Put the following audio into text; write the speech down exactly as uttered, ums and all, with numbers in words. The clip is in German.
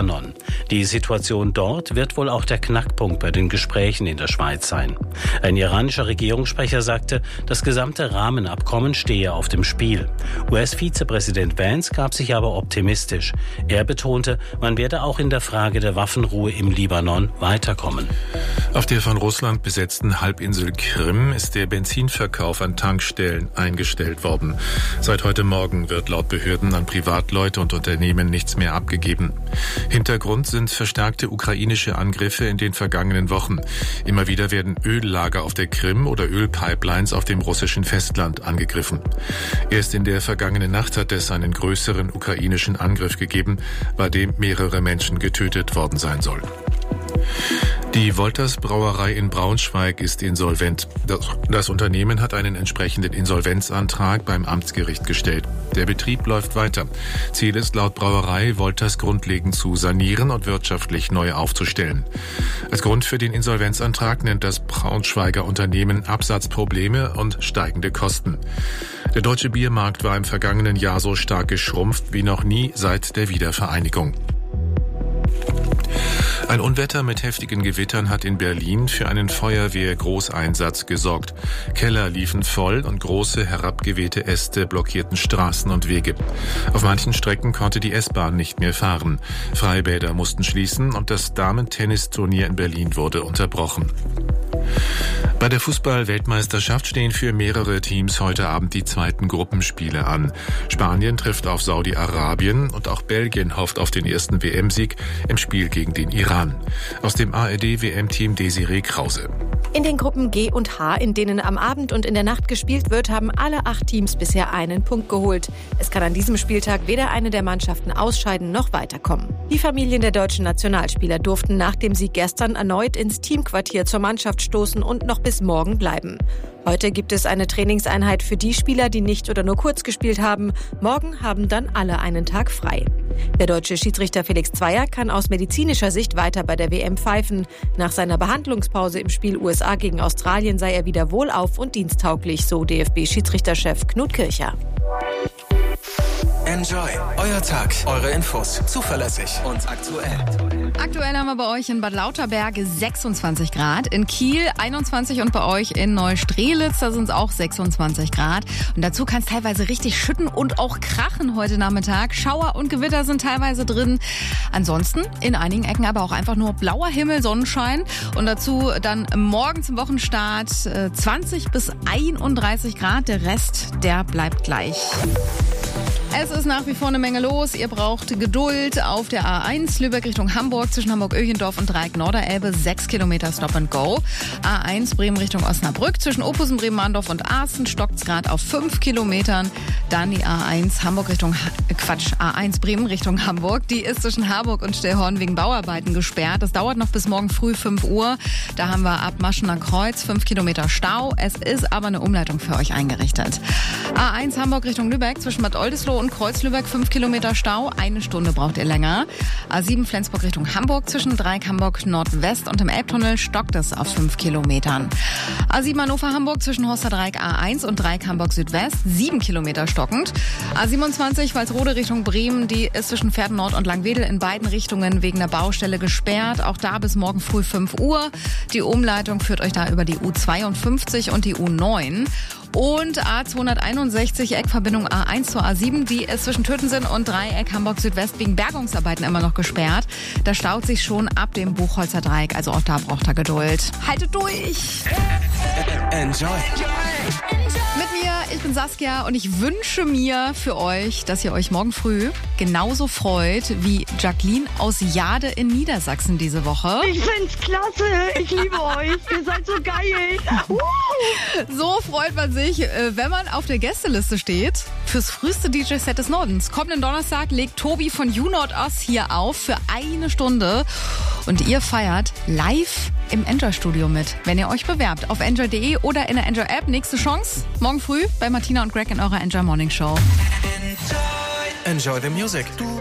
Libanon. Die Situation dort wird wohl auch der Knackpunkt bei den Gesprächen in der Schweiz sein. Ein iranischer Regierungssprecher sagte, das gesamte Rahmenabkommen stehe auf dem Spiel. U S-Vizepräsident Vance gab sich aber optimistisch. Er betonte, man werde auch in der Frage der Waffenruhe im Libanon weiterkommen. Auf der von Russland besetzten Halbinsel Krim ist der Benzinverkauf an Tankstellen eingestellt worden. Seit heute Morgen wird laut Behörden an Privatleute und Unternehmen nichts mehr abgegeben. Hintergrund sind verstärkte ukrainische Angriffe in den vergangenen Wochen. Immer wieder werden Öllager auf der Krim oder Ölpipelines auf dem russischen Festland angegriffen. Erst in der vergangenen Nacht hat es einen größeren ukrainischen Angriff gegeben, bei dem mehrere Menschen getötet worden sein sollen. Die Wolters Brauerei in Braunschweig ist insolvent. Das Unternehmen hat einen entsprechenden Insolvenzantrag beim Amtsgericht gestellt. Der Betrieb läuft weiter. Ziel ist laut Brauerei, Wolters grundlegend zu sanieren und wirtschaftlich neu aufzustellen. Als Grund für den Insolvenzantrag nennt das Braunschweiger Unternehmen Absatzprobleme und steigende Kosten. Der deutsche Biermarkt war im vergangenen Jahr so stark geschrumpft wie noch nie seit der Wiedervereinigung. Ein Unwetter mit heftigen Gewittern hat in Berlin für einen Feuerwehr-Großeinsatz gesorgt. Keller liefen voll und große herabgewehte Äste blockierten Straßen und Wege. Auf manchen Strecken konnte die S-Bahn nicht mehr fahren. Freibäder mussten schließen und das Damen-Tennisturnier in Berlin wurde unterbrochen. Bei der Fußball-Weltmeisterschaft stehen für mehrere Teams heute Abend die zweiten Gruppenspiele an. Spanien trifft auf Saudi-Arabien und auch Belgien hofft auf den ersten W M-Sieg im Spiel gegen den Iran. Aus dem A R D-W M-Team Desiree Krause. In den Gruppen G und H, in denen am Abend und in der Nacht gespielt wird, haben alle acht Teams bisher einen Punkt geholt. Es kann an diesem Spieltag weder eine der Mannschaften ausscheiden noch weiterkommen. Die Familien der deutschen Nationalspieler durften nach dem Sieg gestern erneut ins Teamquartier zur Mannschaft stoßen und noch bis morgen bleiben. Heute gibt es eine Trainingseinheit für die Spieler, die nicht oder nur kurz gespielt haben. Morgen haben dann alle einen Tag frei. Der deutsche Schiedsrichter Felix Zweier kann aus medizinischer Sicht weiter bei der W M pfeifen. Nach seiner Behandlungspause im Spiel U S A gegen Australien sei er wieder wohlauf und diensttauglich, so D F B-Schiedsrichterchef Knut Kircher. Enjoy. Euer Tag. Eure Infos. Zuverlässig und aktuell. Aktuell haben wir bei euch in Bad Lauterberg sechsundzwanzig Grad, in Kiel einundzwanzig und bei euch in Neustrelitz, da sind es auch sechsundzwanzig Grad. Und dazu kann es teilweise richtig schütten und auch krachen heute Nachmittag. Schauer und Gewitter sind teilweise drin. Ansonsten in einigen Ecken aber auch einfach nur blauer Himmel, Sonnenschein. Und dazu dann morgen zum Wochenstart zwanzig bis einunddreißig Grad. Der Rest, der bleibt gleich. Es ist nach wie vor eine Menge los. Ihr braucht Geduld auf der A eins Lübeck Richtung Hamburg zwischen Hamburg-Öchendorf und Dreieck-Norderelbe. sechs Kilometer Stop and Go. A eins Bremen Richtung Osnabrück zwischen Ophusen, Bremen-Mahndorf und Aachen stockt es gerade auf fünf Kilometern. Dann die A eins Hamburg Richtung, Quatsch, A eins Bremen Richtung Hamburg. Die ist zwischen Harburg und Stillhorn wegen Bauarbeiten gesperrt. Das dauert noch bis morgen früh fünf Uhr. Da haben wir ab Maschener Kreuz fünf Kilometer Stau. Es ist aber eine Umleitung für euch eingerichtet. A eins Hamburg Richtung Lübeck zwischen Bad Oldesloe und Kreuz-Lübeck fünf Kilometer Stau. Eine Stunde braucht ihr länger. A sieben Flensburg Richtung Hamburg zwischen Dreieck Hamburg Nordwest und dem Elbtunnel stockt es auf fünf Kilometern. A sieben Hannover Hamburg zwischen Horsterdreieck A eins und Dreieck Hamburg Südwest sieben Kilometer stockend. A siebenundzwanzig Walsrode Richtung Bremen, die ist zwischen Pferden Nord und Langwedel in beiden Richtungen wegen der Baustelle gesperrt. Auch da bis morgen früh fünf Uhr. Die Umleitung führt euch da über die U zweiundfünfzig und die U neun. Und A zweihunderteinundsechzig, Eckverbindung A eins zur A sieben, die ist zwischen Tötensen und Dreieck Hamburg Südwest wegen Bergungsarbeiten immer noch gesperrt. Da staut sich schon ab dem Buchholzer Dreieck, also auch da braucht er Geduld. Haltet durch! Enjoy! Mit mir, ich bin Saskia und ich wünsche mir für euch, dass ihr euch morgen früh genauso freut wie Jacqueline aus Jade in Niedersachsen diese Woche. Ich find's klasse, ich liebe euch, ihr seid so geil. Uh. So freut man sich, wenn man auf der Gästeliste steht fürs früheste D J-Set des Nordens. Kommenden Donnerstag legt Tobi von You Not Us hier auf für eine Stunde und ihr feiert live im Enjoy-Studio mit, wenn ihr euch bewerbt auf enjoy punkt de oder in der Enjoy-App. Nächste Chance morgen früh bei Martina und Greg in eurer Enjoy Morning Show. Enjoy the music.